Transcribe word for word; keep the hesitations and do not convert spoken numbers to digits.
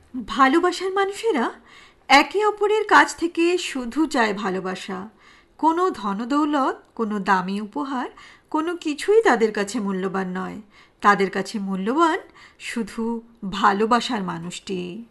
ভালোবাসার মানুষেরা একে অপরের কাছ থেকে শুধু চায় ভালোবাসা। কোনো ধনদৌলত, কোনো দামি উপহার, কোনো কিছুই তাদের কাছে মূল্যবান নয়। তাদের কাছে মূল্যবান শুধু ভালোবাসার মানুষটি।